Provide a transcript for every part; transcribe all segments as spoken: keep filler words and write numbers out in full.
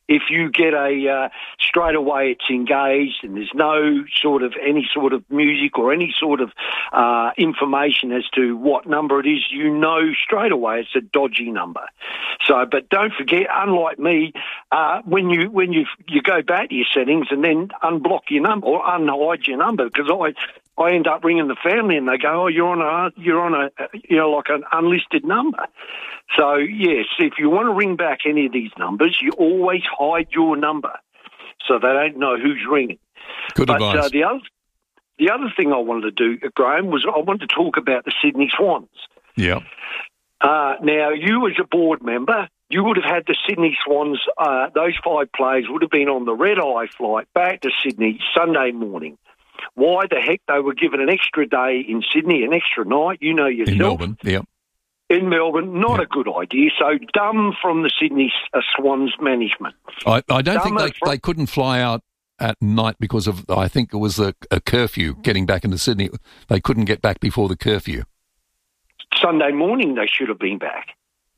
If you get a, uh, straight away it's engaged and there's no sort of, any sort of music or any sort of uh, information as to what number it is, you know straight away it's a dodgy number. So, but don't forget, unlike me, uh, when you when you you go back to your settings and then unblock your number or unhide your number, because I I end up ringing the family and they go, oh, you're on a you're on a you know like an unlisted number. So yes, if you want to ring back any of these numbers, you always hide your number so they don't know who's ringing. Good but, advice. Uh, the other the other thing I wanted to do, Graham, was I wanted to talk about the Sydney Swans. Yeah. Uh, now, you as a board member, you would have had the Sydney Swans, uh, those five players would have been on the red-eye flight back to Sydney Sunday morning. Why the heck they were given an extra day in Sydney, an extra night, you know yourself. In Melbourne, yeah. In Melbourne, not yeah. a good idea. So dumb from the Sydney uh, Swans management. I, I don't Dumber think they, from- they couldn't fly out at night because of, I think it was a, a curfew getting back into Sydney. They couldn't get back before the curfew. Sunday morning they should have been back.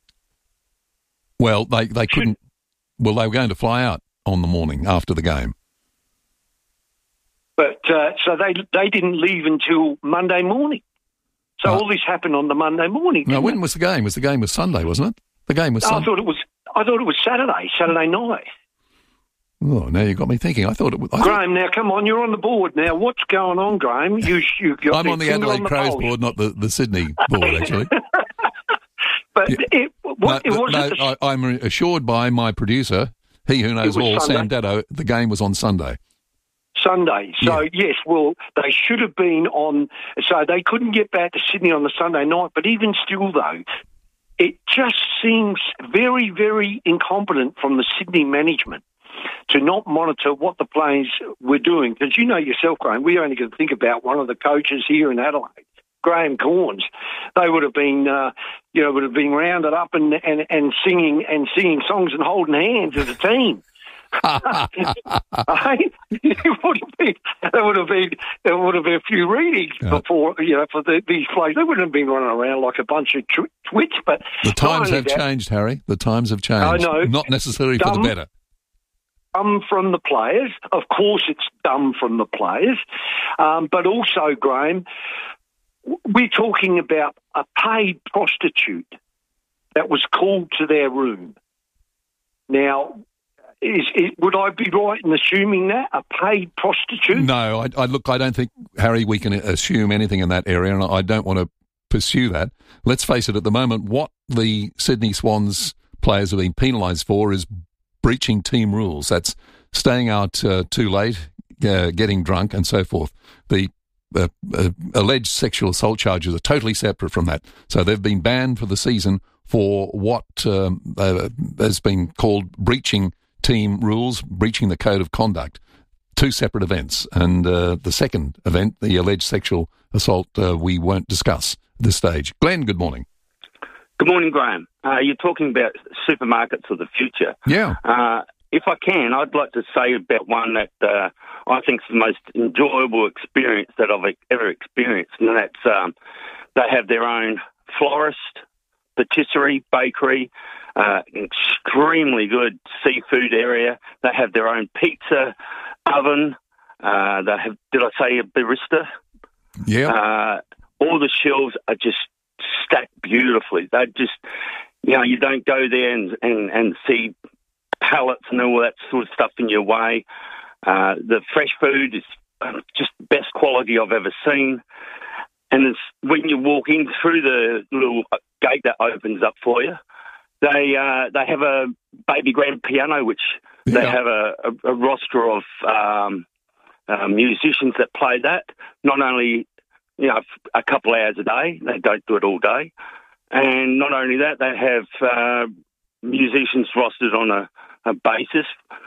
Well, they, they couldn't. Well, they were going to fly out on the morning after the game. But uh, so they they didn't leave until Monday morning. So Uh, all this happened on the Monday morning. No, didn't when it? was the game? Was the game was Sunday, wasn't it? The game was I Sunday. thought it was. I thought it was Saturday, Saturday night. Oh, now you got me thinking. I thought it was. I thought, Graham, now come on, you're on the board now. What's going on, Graham? You, you got I'm the on the finger Adelaide the Crows pulse. board, not the, the Sydney board, actually. But Yeah. it, what, no, it wasn't. no, the, I, I'm assured by my producer, he who knows was all, Sunday. Sam Daddo, the game was on Sunday. Sunday. So, Yeah. yes, well, they should have been on... So they couldn't get back to Sydney on the Sunday night, but even still, though, it just seems very, very incompetent from the Sydney management to not monitor what the players were doing. Because you know yourself, Graham, we only can think about one of the coaches here in Adelaide, Graham Corns. They would have been, uh, you know, would have been rounded up and, and, and singing and singing songs and holding hands as a team. it would have been, there would have been, there would have been a few readings Yeah. before, you know, for the, these players. They wouldn't have been running around like a bunch of tw- twits. But The times not only have that, changed, Harry. The times have changed. I know. Not necessarily for the Dumb. better. Dumb from the players. Of course, it's dumb from the players, um, but also, Graham, we're talking about a paid prostitute that was called to their room. Now, is, is would I be right in assuming that a paid prostitute? No, I, I look. I don't think, Harry, we can assume anything in that area, and I don't want to pursue that. Let's face it. At the moment, what the Sydney Swans players have been penalised for is breaching team rules. That's staying out uh, too late, uh, getting drunk, and so forth. The uh, uh, alleged sexual assault charges are totally separate from that. So they've been banned for the season for what um, uh, has been called breaching team rules, breaching the code of conduct. Two separate events. And uh, the second event, the alleged sexual assault, uh, we won't discuss at this stage. Glenn, good morning. Good morning, Graham. Uh, you're talking about supermarkets of the future. Yeah. Uh, if I can, I'd like to say about one that uh, I think is the most enjoyable experience that I've ever experienced, and that's um, they have their own florist, patisserie, bakery, uh, extremely good seafood area. They have their own pizza oven. Uh, they have, did I say a barista? Yeah. Uh, all the shelves are just stacked beautifully. They just, you know, you don't go there and, and, and see pallets and all that sort of stuff in your way. Uh, the fresh food is just the best quality I've ever seen. And it's, when you walk in through the little gate that opens up for you, they uh, they have a baby grand piano, which they Yeah. have a, a, a roster of um, uh, musicians that play that. Not only, you know, a couple hours a day, they don't do it all day. And not only that, they have uh, musicians rostered on a, a basis.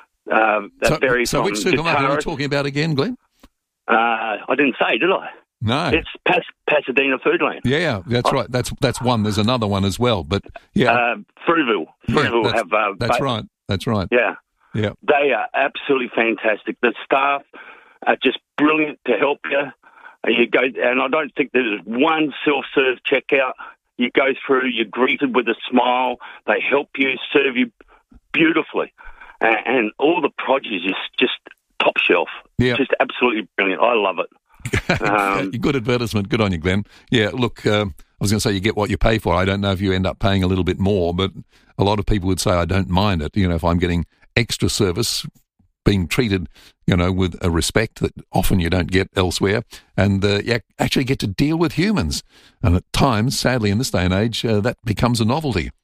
Uh, that So, varies so from which supermarket are we guitarists. talking about again, Glenn? Uh, I didn't say, did I? No. It's Pas- Pasadena Foodland. Yeah, that's right. That's that's one. There's another one as well. But yeah, Uh, Fruiville. yeah, Fruiville that's, have... Uh, that's ba- right. That's right. Yeah. Yeah. They are absolutely fantastic. The staff are just brilliant to help you. Uh, You go, and I don't think there's one self-serve checkout. You go through, you're greeted with a smile. They help you, serve you beautifully. and, and all the produce is just top shelf. Yeah. Just absolutely brilliant. I love it. Um, Good advertisement. Good on you, Glenn. Yeah, look, um, I was going to say you get what you pay for. I don't know if you end up paying a little bit more, but a lot of people would say I don't mind it. You know, if I'm getting extra service, being treated, you know, with a respect that often you don't get elsewhere, and uh, you actually get to deal with humans. And at times, sadly, in this day and age, uh, that becomes a novelty.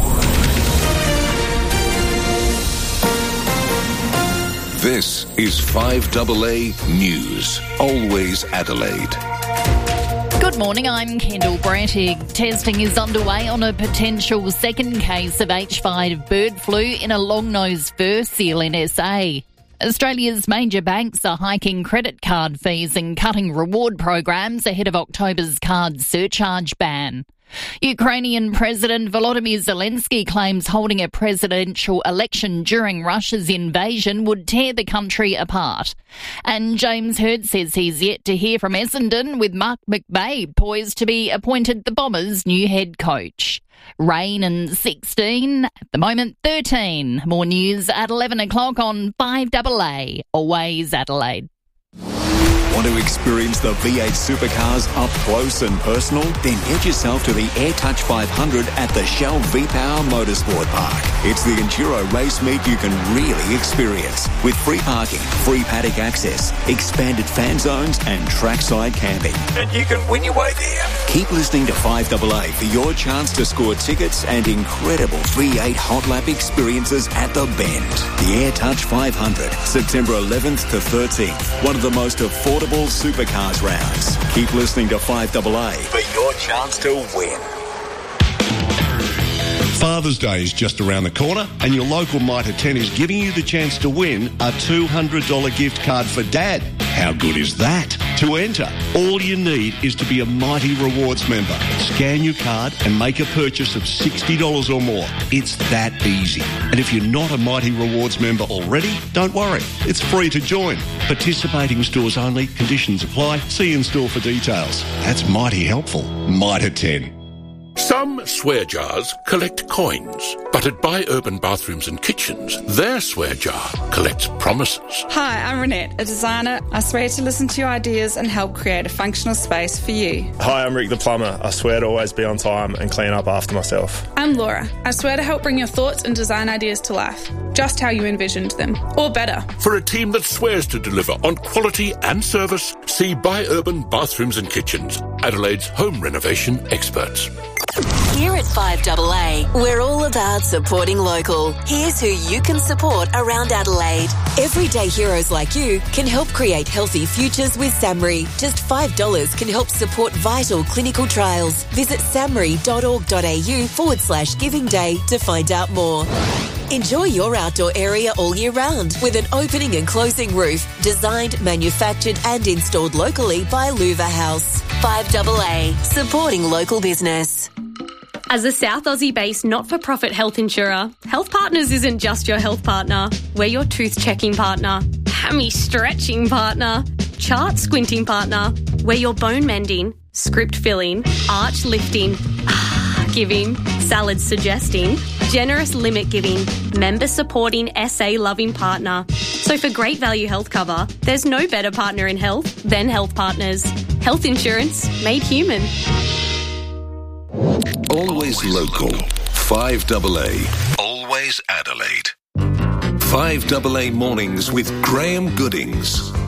This is five A A News, always Adelaide. Good morning, I'm Kendall Brattig. Testing is underway on a potential second case of H five bird flu in a long-nosed fur seal in S A. Australia's major banks are hiking credit card fees and cutting reward programs ahead of October's card surcharge ban. Ukrainian President Volodymyr Zelensky claims holding a presidential election during Russia's invasion would tear the country apart. And James Hird says he's yet to hear from Essendon, with Mark McVeigh poised to be appointed the Bombers' new head coach. Rain and sixteen, at the moment thirteen. More news at eleven o'clock on five A A, always Adelaide. Want to experience the V eight supercars up close and personal? Then head yourself to the AirTouch five hundred at the Shell V-Power Motorsport Park. It's the enduro race meet you can really experience, with free parking, free paddock access, expanded fan zones and trackside camping. And you can win your way there. Keep listening to five A A for your chance to score tickets and incredible V eight hot lap experiences at the Bend. The AirTouch five hundred, September eleventh to thirteenth. One of the most affordable supercars rounds. Keep listening to five A A for your chance to win. Father's Day is just around the corner, and your local Mitre ten is giving you the chance to win a two hundred dollars gift card for Dad. How good is that? To enter, all you need is to be a Mighty Rewards member. Scan your card and make a purchase of sixty dollars or more. It's that easy. And if you're not a Mighty Rewards member already, don't worry. It's free to join. Participating stores only. Conditions apply. See in store for details. That's mighty helpful. Mitre ten. Some swear jars collect coins, but at Buy Urban Bathrooms and Kitchens, their swear jar collects promises. Hi, I'm Renette, a designer. I swear to listen to your ideas and help create a functional space for you. Hi, I'm Rick the plumber. I swear to always be on time and clean up after myself. I'm Laura. I swear to help bring your thoughts and design ideas to life, just how you envisioned them, or better. For a team that swears to deliver on quality and service, see Buy Urban Bathrooms and Kitchens, Adelaide's home renovation experts. Here at five A A, we're all about supporting local. Here's who you can support around Adelaide. Everyday heroes like you can help create healthy futures with SAMRI. Just five dollars can help support vital clinical trials. Visit samri.org.au forward slash giving day to find out more. Enjoy your outdoor area all year round with an opening and closing roof designed, manufactured and installed locally by Louver House. five A A, supporting local business. As a South Aussie-based not-for-profit health insurer, Health Partners isn't just your health partner. We're your tooth-checking partner, hammy-stretching partner, chart-squinting partner. We're your bone-mending, script-filling, arch-lifting, giving, salad-suggesting, generous limit-giving, member-supporting, S A-loving partner. So for great value health cover, there's no better partner in health than Health Partners. Health insurance made human. Always local. five A A. Always Adelaide. five A A mornings with Graham Goodings.